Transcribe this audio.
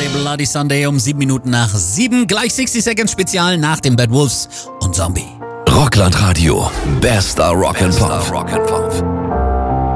Sunday, Bloody Sunday um 7 Minuten nach 7. Gleich 60 Seconds Spezial nach dem Bad Wolves und Zombie. Rockland Radio. Bester Rock and Pop.